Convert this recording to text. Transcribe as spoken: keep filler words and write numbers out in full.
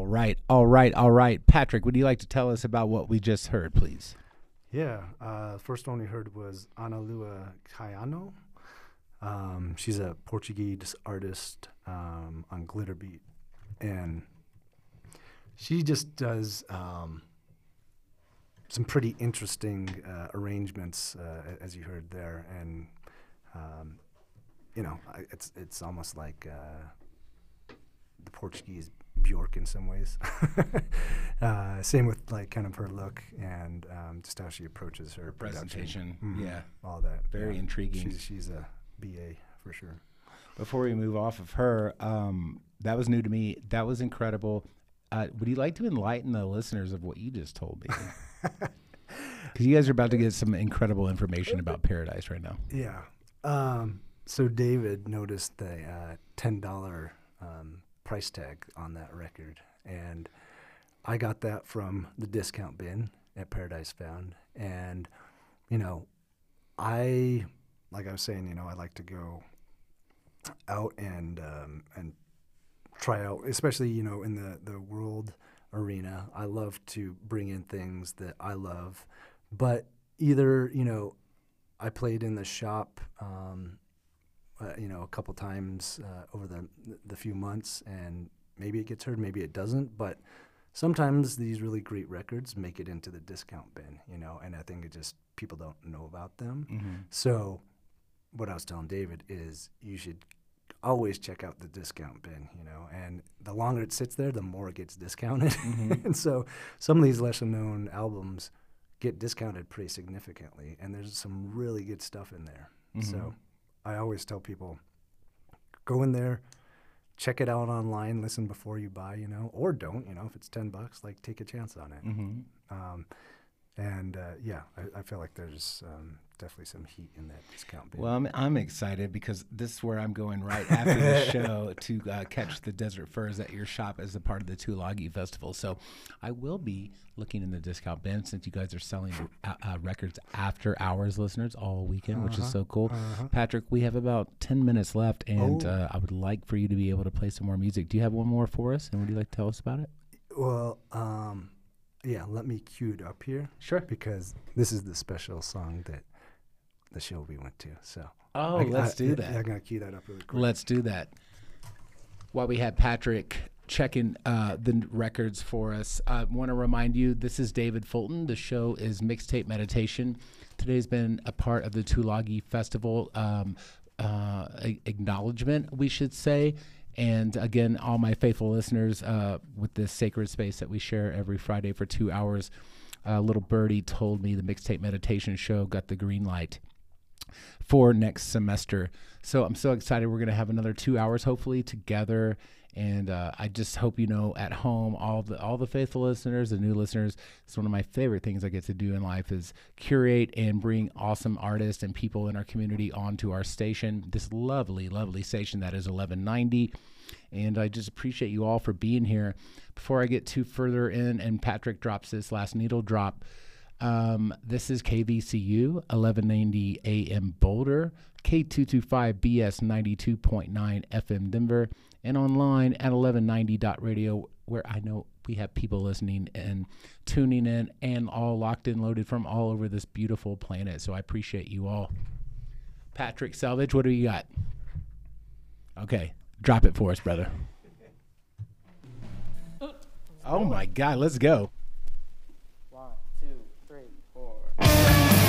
right, all right, all right. Patrick, would you like to tell us about what we just heard, please? Yeah, uh, first one we heard was Ana Lua Caiano. Um, she's a Portuguese artist um, on Glitterbeat, and she just does um, some pretty interesting uh, arrangements, uh, as you heard there, and um, you know, I, it's it's almost like uh, the Portuguese Bjork in some ways. uh, same with like kind of her look and um, just how she approaches her Presentation, mm-hmm. yeah, all that. Very yeah. intriguing. She's, she's a B A for sure. Before we move off of her, um, that was new to me. That was incredible. Uh, would you like to enlighten the listeners of what you just told me? Because you guys are about to get some incredible information about Paradise right now. Yeah. Um, so David noticed the uh, ten dollar um, price tag on that record, and I got that from the discount bin at Paradise Found. And, you know, I, like I was saying, you know, I like to go out and um, and try out, especially, you know, in the, the world arena. I love to bring in things that I love, but either, you know, I played in the shop, um, uh, you know, a couple times uh, over the the few months, and maybe it gets heard, maybe it doesn't, but sometimes these really great records make it into the discount bin, you know, and I think it just, people don't know about them. Mm-hmm. So what I was telling David is you should always check out the discount bin, you know, and the longer it sits there, the more it gets discounted. Mm-hmm. And so some of these lesser known albums get discounted pretty significantly, and there's some really good stuff in there. Mm-hmm. So I always tell people, go in there, check it out online, listen before you buy, you know, or don't, you know, if it's ten bucks, like take a chance on it. Mm-hmm. Um, and uh, yeah, I, I feel like there's um, definitely some heat in that discount bin. Well, I'm, I'm excited because this is where I'm going right after the show to uh, catch the Desert Furs at your shop as a part of the Tulagi Festival. So I will be looking in the discount bin since you guys are selling uh, uh, records after hours, listeners, all weekend, uh-huh, which is so cool. Uh-huh. Patrick, we have about ten minutes left, and oh. uh, I would like for you to be able to play some more music. Do you have one more for us, and would you like to tell us about it? Well, um... yeah, let me cue it up here. Sure. Because this is the special song that the show we went to. So oh, I, let's I, do yeah, that. Yeah, I'm going to cue that up really quick. Let's do that. While we had Patrick checking uh, the records for us, I want to remind you, this is David Fulton. The show is Mixtape Meditation. Today's been a part of the Tulagi Festival um, uh, acknowledgement, we should say. And again, all my faithful listeners, uh, with this sacred space that we share every Friday for two hours, uh, little birdie told me the Mixtape Meditation show got the green light for next semester. So I'm so excited. We're going to have another two hours, hopefully, together. And uh, I just hope you know at home, all the all the faithful listeners, the new listeners, it's one of my favorite things I get to do in life is curate and bring awesome artists and people in our community onto our station, this lovely, lovely station that is eleven ninety. And I just appreciate you all for being here. Before I get too further in and Patrick drops this last needle drop, um, this is K V C U, eleven ninety A M Boulder, K two twenty-five B S ninety-two point nine F M Denver, and online at eleven ninety dot radio, where I know we have people listening and tuning in and all locked and loaded from all over this beautiful planet. So I appreciate you all. Patrick Selvage, what do you got? Okay, drop it for us, brother. Oh my God, let's go.